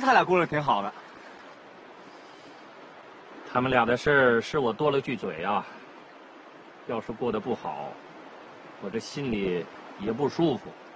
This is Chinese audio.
他俩过得挺好的。 他们俩的事儿是我多了句嘴啊。要是过得不好，我这心里也不舒服。